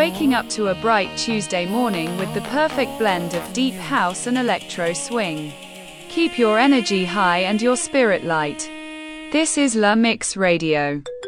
waking up to a bright Tuesday morning with the perfect blend of deep house and electro swing. Keep your energy high and your spirit light. This is La Mix Radio.